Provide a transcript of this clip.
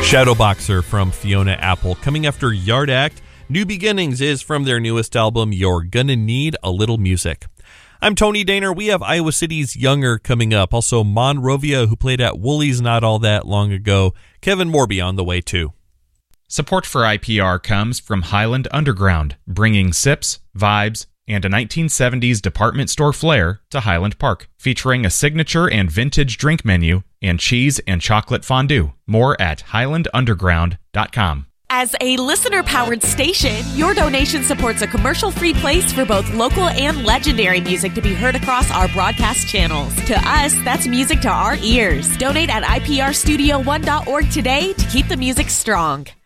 Shadowboxer from Fiona Apple. Coming after Yard Act, New Beginnings is from their newest album, You're Gonna Need a Little Music. I'm Tony Daner. We have Iowa City's Younger coming up. Also, Monrovia, who played at Woolies not all that long ago. Kevin Morby on the way, too. Support for IPR comes from Highland Underground, bringing sips, vibes, and a 1970s department store flair to Highland Park, featuring a signature and vintage drink menu and cheese and chocolate fondue. More at highlandunderground.com. As a listener-powered station, your donation supports a commercial-free place for both local and legendary music to be heard across our broadcast channels. To us, that's music to our ears. Donate at iprstudio1.org today to keep the music strong.